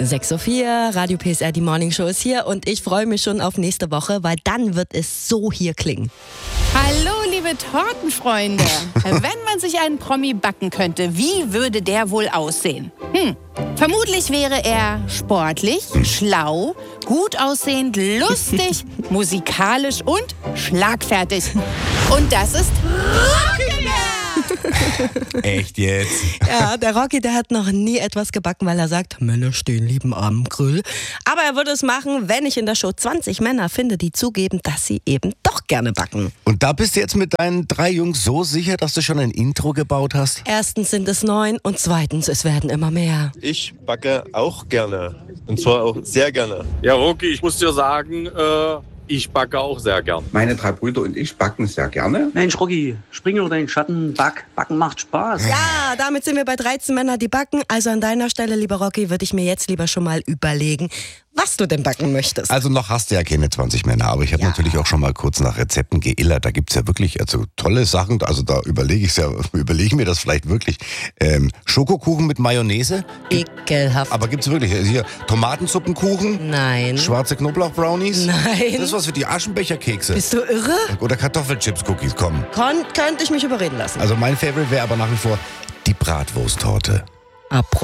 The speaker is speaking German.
6:04 Uhr, Radio PSR, die Morning Show ist hier und ich freue mich schon auf nächste Woche, weil dann wird es so hier klingen. Hallo, liebe Tortenfreunde. Wenn man sich einen Promi backen könnte, wie würde der wohl aussehen? Vermutlich wäre er sportlich, schlau, gut aussehend, lustig, musikalisch und schlagfertig. Und das ist Rocky. Echt jetzt? Ja, der Rocky, der hat noch nie etwas gebacken, weil er sagt, Männer stehen lieben am Grill. Aber er würde es machen, wenn ich in der Show 20 Männer finde, die zugeben, dass sie eben doch gerne backen. Und da bist du jetzt mit deinen 3 Jungs so sicher, dass du schon ein Intro gebaut hast? Erstens sind es 9 und zweitens, es werden immer mehr. Ich backe auch gerne. Und zwar auch sehr gerne. Ja, Rocky, ich muss dir sagen, ich backe auch sehr gern. Meine 3 Brüder und ich backen sehr gerne. Mensch, Rocky, spring über deinen Schatten, Backen macht Spaß. Ja, damit sind wir bei 13 Männern, die backen. Also an deiner Stelle, lieber Rocky, würde ich mir jetzt lieber schon mal überlegen, was du denn backen möchtest. Also noch hast du ja keine 20 Männer, aber ich habe natürlich auch schon mal kurz nach Rezepten geillert. Da gibt's ja wirklich tolle Sachen, also da überlege ich mir das vielleicht wirklich. Schokokuchen mit Mayonnaise? Ekelhaft. Aber gibt's wirklich, hier Tomatensuppenkuchen? Nein. Schwarze Knoblauch-Brownies? Nein. Das ist was für die Aschenbecherkekse. Bist du irre? Oder Kartoffelchips-Cookies, komm. Könnte ich mich überreden lassen. Also mein Favorite wäre aber nach wie vor die Bratwursttorte. Apropos